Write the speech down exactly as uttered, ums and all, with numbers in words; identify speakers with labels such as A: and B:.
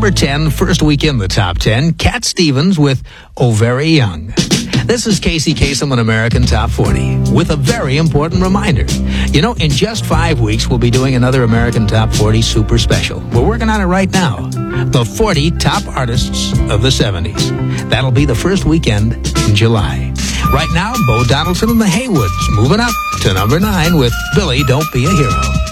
A: number ten, first week in the top ten, Cat Stevens with Oh Very Young. This is Casey Kasem on American Top forty with a very important reminder. You know, in just five weeks, we'll be doing another American Top forty super special. We're working on it right now. The forty top artists of the seventies. That'll be the first weekend in July. Right now, Bo Donaldson and the Haywoods moving up to number nine with Billy, Don't Be a Hero.